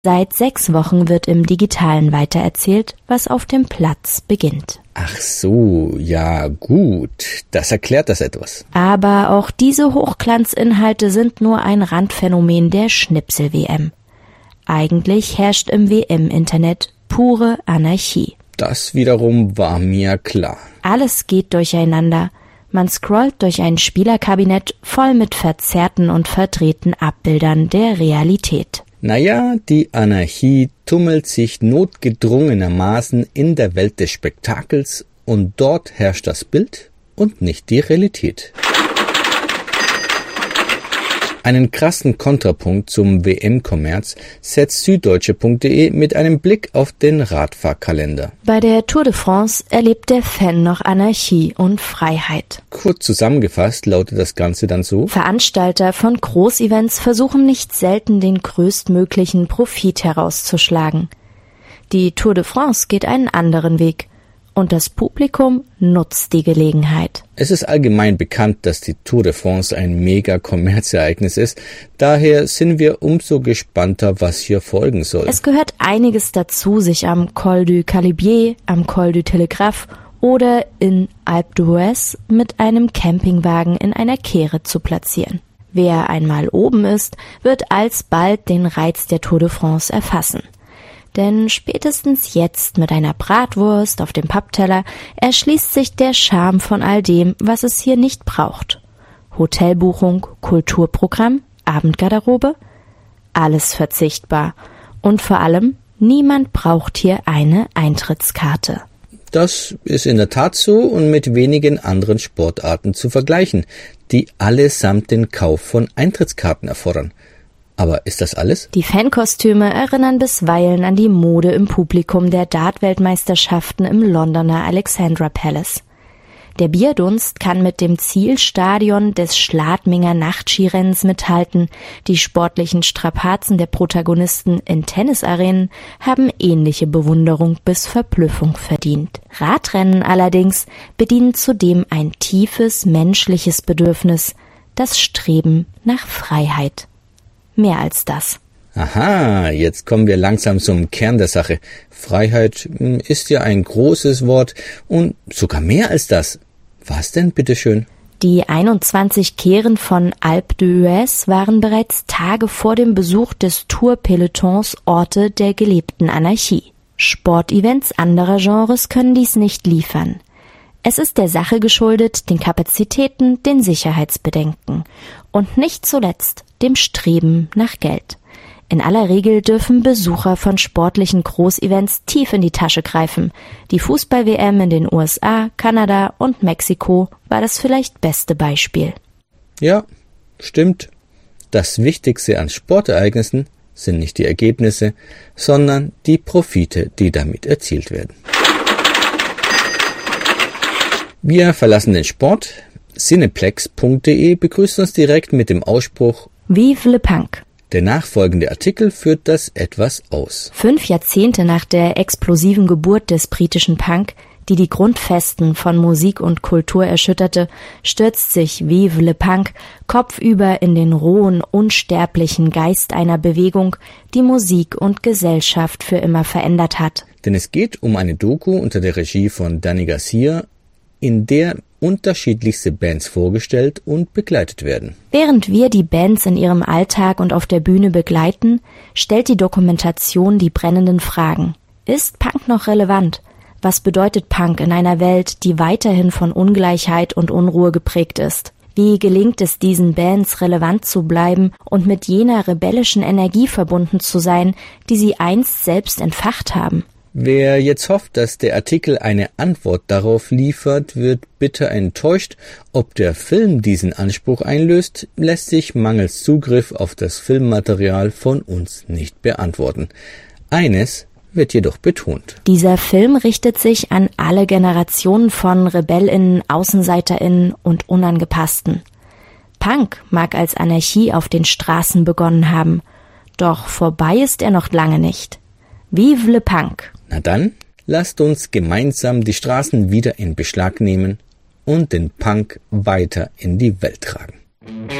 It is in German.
Seit 6 Wochen wird im Digitalen weitererzählt, was auf dem Platz beginnt. Ach so, ja gut, das erklärt das etwas. Aber auch diese Hochglanzinhalte sind nur ein Randphänomen der Schnipsel-WM. Eigentlich herrscht im WM-Internet pure Anarchie. Das wiederum war mir klar. Alles geht durcheinander. Man scrollt durch ein Spielerkabinett voll mit verzerrten und verdrehten Abbildern der Realität. Naja, die Anarchie tummelt sich notgedrungenermaßen in der Welt des Spektakels und dort herrscht das Bild und nicht die Realität. Einen krassen Kontrapunkt zum WM-Kommerz setzt süddeutsche.de mit einem Blick auf den Radfahrkalender. Bei der Tour de France erlebt der Fan noch Anarchie und Freiheit. Kurz zusammengefasst lautet das Ganze dann so: Veranstalter von Großevents versuchen nicht selten, den größtmöglichen Profit herauszuschlagen. Die Tour de France geht einen anderen Weg. Und das Publikum nutzt die Gelegenheit. Es ist allgemein bekannt, dass die Tour de France ein Mega-Kommerzereignis ist. Daher sind wir umso gespannter, was hier folgen soll. Es gehört einiges dazu, sich am Col du Galibier, am Col du Telegraphe oder in Alpe d'Huez mit einem Campingwagen in einer Kehre zu platzieren. Wer einmal oben ist, wird alsbald den Reiz der Tour de France erfassen. Denn spätestens jetzt mit einer Bratwurst auf dem Pappteller erschließt sich der Charme von all dem, was es hier nicht braucht. Hotelbuchung, Kulturprogramm, Abendgarderobe, alles verzichtbar. Und vor allem, niemand braucht hier eine Eintrittskarte. Das ist in der Tat so und mit wenigen anderen Sportarten zu vergleichen, die allesamt den Kauf von Eintrittskarten erfordern. Aber ist das alles? Die Fankostüme erinnern bisweilen an die Mode im Publikum der Dart-Weltmeisterschaften im Londoner Alexandra Palace. Der Bierdunst kann mit dem Zielstadion des Schladminger Nachtskirennens mithalten. Die sportlichen Strapazen der Protagonisten in Tennisarenen haben ähnliche Bewunderung bis Verblüffung verdient. Radrennen allerdings bedienen zudem ein tiefes menschliches Bedürfnis, das Streben nach Freiheit. Mehr als das. Aha, jetzt kommen wir langsam zum Kern der Sache. Freiheit ist ja ein großes Wort und sogar mehr als das. Was denn, bitteschön? Die 21 Kehren von Alpe d'Huez waren bereits Tage vor dem Besuch des Tour-Pelotons Orte der gelebten Anarchie. Sportevents anderer Genres können dies nicht liefern. Es ist der Sache geschuldet, den Kapazitäten, den Sicherheitsbedenken und nicht zuletzt dem Streben nach Geld. In aller Regel dürfen Besucher von sportlichen Großevents tief in die Tasche greifen. Die Fußball-WM in den USA, Kanada und Mexiko war das vielleicht beste Beispiel. Ja, stimmt. Das Wichtigste an Sportereignissen sind nicht die Ergebnisse, sondern die Profite, die damit erzielt werden. Wir verlassen den Sport. Cineplex.de begrüßt uns direkt mit dem Ausspruch Vive le Punk. Der nachfolgende Artikel führt das etwas aus. 5 Jahrzehnte nach der explosiven Geburt des britischen Punk, die die Grundfesten von Musik und Kultur erschütterte, stürzt sich Vive le Punk kopfüber in den rohen, unsterblichen Geist einer Bewegung, die Musik und Gesellschaft für immer verändert hat. Denn es geht um eine Doku unter der Regie von Danny Garcia, in der unterschiedlichste Bands vorgestellt und begleitet werden. Während wir die Bands in ihrem Alltag und auf der Bühne begleiten, stellt die Dokumentation die brennenden Fragen. Ist Punk noch relevant? Was bedeutet Punk in einer Welt, die weiterhin von Ungleichheit und Unruhe geprägt ist? Wie gelingt es diesen Bands, relevant zu bleiben und mit jener rebellischen Energie verbunden zu sein, die sie einst selbst entfacht haben? Wer jetzt hofft, dass der Artikel eine Antwort darauf liefert, wird bitter enttäuscht. Ob der Film diesen Anspruch einlöst, lässt sich mangels Zugriff auf das Filmmaterial von uns nicht beantworten. Eines wird jedoch betont. Dieser Film richtet sich an alle Generationen von RebellInnen, AußenseiterInnen und Unangepassten. Punk mag als Anarchie auf den Straßen begonnen haben, doch vorbei ist er noch lange nicht. Vive le Punk! Na dann, lasst uns gemeinsam die Straßen wieder in Beschlag nehmen und den Punk weiter in die Welt tragen.